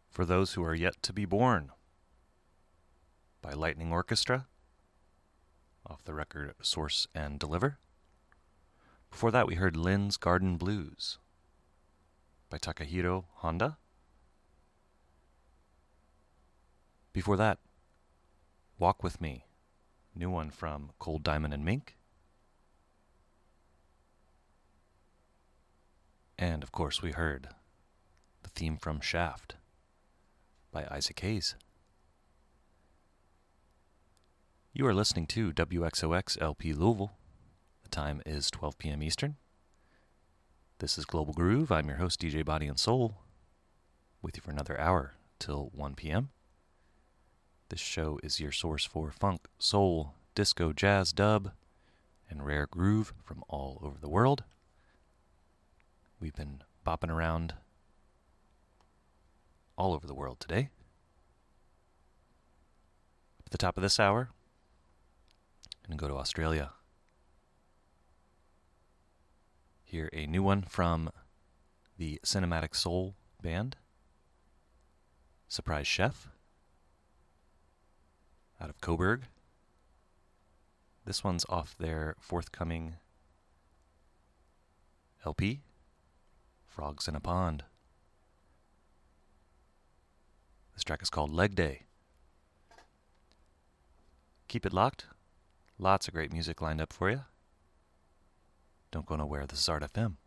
For Those Who Are Yet to Be Born by Lightning Orchestra, off the record Source and Deliver. Before that, we heard Lynn's Garden Blues by Takahiro Honda. Before that, Walk With Me, new one from Cold Diamond and Mink. And of course, we heard the theme from Shaft by Isaac Hayes. You are listening to WXOX LP Louisville. The time is 12 p.m. Eastern. This is Global Groove. I'm your host, DJ Body and Soul, with you for another hour till 1 p.m. This show is your source for funk, soul, disco, jazz, dub, and rare groove from all over the world. We've been bopping around all over the world today. At the top of this hour, I'm going to go to Australia. Hear a new one from the Cinematic Soul Band, Surprise Chef, out of Coburg. This one's off their forthcoming LP, Frogs in a Pond. This track is called Leg Day. Keep it locked. Lots of great music lined up for you. Don't go nowhere. This is Art FM.